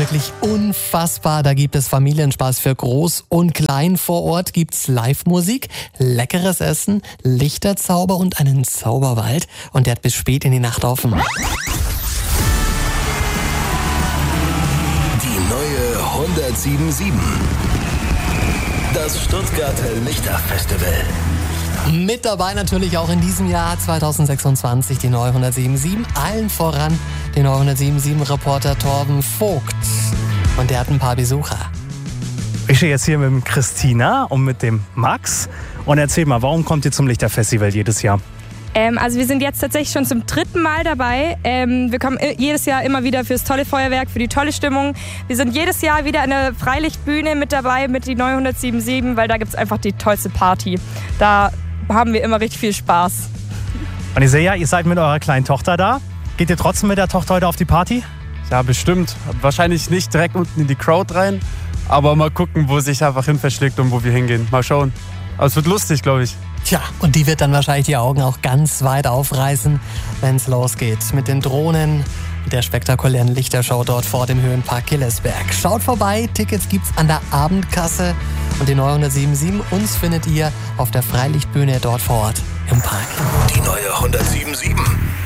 wirklich unfassbar. Da gibt es Familienspaß für Groß und Klein. Vor Ort gibt's Live-Musik, leckeres Essen, Lichterzauber und einen Zauberwald. Und der hat bis spät in die Nacht offen. Die neue 107.7. Das Stuttgarter Lichterfestival. Mit dabei natürlich auch in diesem Jahr 2026 die neue 107.7. Allen voran den neue 107.7-Reporter Torben Vogt. Und der hat ein paar Besucher. Ich stehe jetzt hier mit dem Christina und mit dem Max. Und erzähl mal, warum kommt ihr zum Lichterfestival jedes Jahr? Also wir sind jetzt tatsächlich schon zum 3. Mal dabei. Wir kommen jedes Jahr immer wieder fürs tolle Feuerwerk, für die tolle Stimmung. Wir sind jedes Jahr wieder an der Freilichtbühne mit dabei, mit die neue 107.7, weil da gibt es einfach die tollste Party. Da haben wir immer richtig viel Spaß. Und ich sehe ja, ihr seid mit eurer kleinen Tochter da. Geht ihr trotzdem mit der Tochter heute auf die Party? Ja, bestimmt. Wahrscheinlich nicht direkt unten in die Crowd rein, aber mal gucken, wo sich einfach hin verschlägt und wo wir hingehen. Mal schauen. Aber es wird lustig, glaube ich. Tja, und die wird dann wahrscheinlich die Augen auch ganz weit aufreißen, wenn es losgeht. Mit den Drohnen, der spektakulären Lichtershow dort vor dem Höhenpark Killesberg. Schaut vorbei, Tickets gibt's an der Abendkasse. Und die neue 107.7, uns findet ihr auf der Freilichtbühne dort vor Ort im Park. Die neue 107.7.